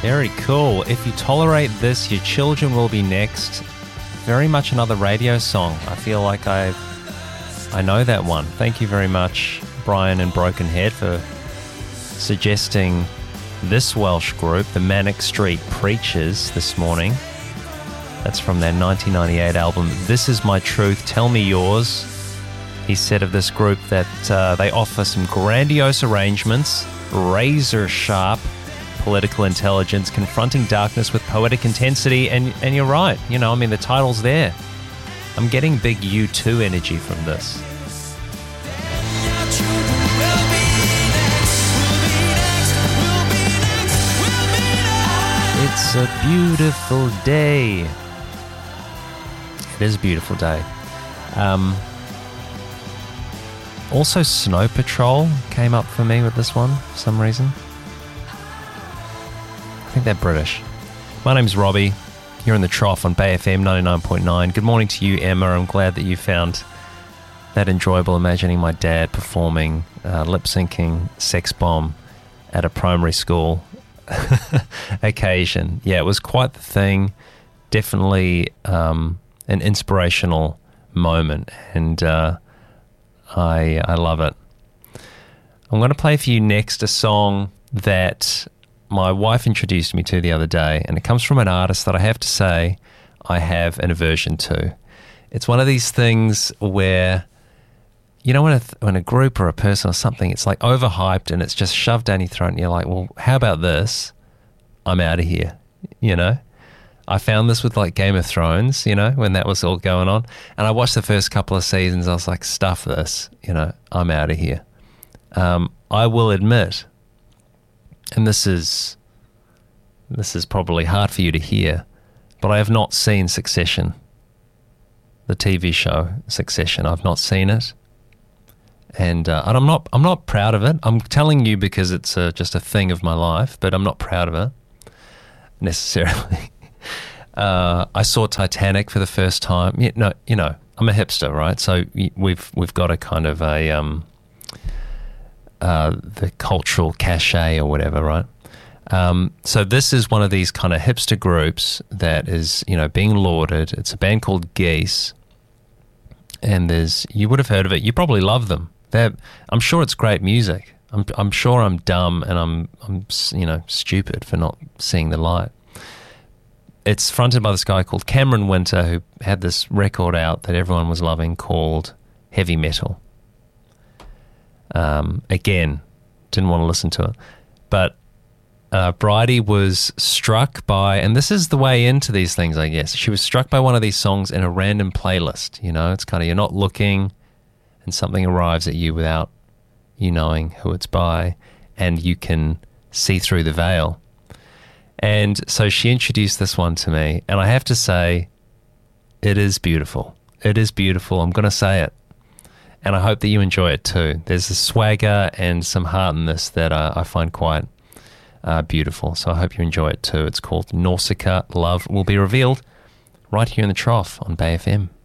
Very cool. If you tolerate this, your children will be next. Very much another radio song. I feel like I know that one. Thank you very much, Brian and Broken Head, for suggesting this Welsh group, the Manic Street Preachers, this morning. That's from their 1998 album, This Is My Truth, Tell Me Yours. He said of this group that they offer some grandiose arrangements, razor-sharp political intelligence, confronting darkness with poetic intensity, and you're right. You know, I mean, the title's there. I'm getting big U2 energy from this. It's a beautiful day. It is a beautiful day. Also, Snow Patrol came up for me with this one for some reason. I think they're British. My name's Robbie. You're in the Trough on Bay FM 99.9. Good morning to you, Emma. I'm glad that you found that enjoyable, imagining my dad performing lip-syncing Sex Bomb at a primary school occasion. Yeah, it was quite the thing. Definitely an inspirational moment, and I love it. I'm going to play for you next a song that my wife introduced me to the other day, and it comes from an artist that I have to say I have an aversion to. It's one of these things where, you know, when a group or a person or something, it's like overhyped and it's just shoved down your throat, and you're like, well, how about this? I'm out of here, you know? I found this with like Game of Thrones, you know, when that was all going on. And I watched the first couple of seasons. I was like, stuff this, you know, I'm out of here. I will admit, and this is probably hard for you to hear, but I have not seen Succession, the TV show Succession. I've not seen it, and I'm not proud of it. I'm telling you because it's just a thing of my life, but I'm not proud of it necessarily. I saw Titanic for the first time. You know, I'm a hipster, right? So we've got a kind of a the cultural cachet or whatever, right? So this is one of these kind of hipster groups that is, you know, being lauded. It's a band called Geese, and you would have heard of it. You probably love them. I'm sure it's great music. I'm sure I'm dumb and I'm you know, stupid for not seeing the light. It's fronted by this guy called Cameron Winter, who had this record out that everyone was loving called Heavy Metal. Again, didn't want to listen to it. But Bridie was struck by, and this is the way into these things, I guess. She was struck by one of these songs in a random playlist. You know, it's kind of, you're not looking and something arrives at you without you knowing who it's by, and you can see through the veil. And so she introduced this one to me, and I have to say, it is beautiful. It is beautiful. I'm going to say it. And I hope that you enjoy it too. There's a swagger and some heart in this that I find quite beautiful. So I hope you enjoy it too. It's called Nausicaa. Love will be revealed right here in the Trough on Bay FM.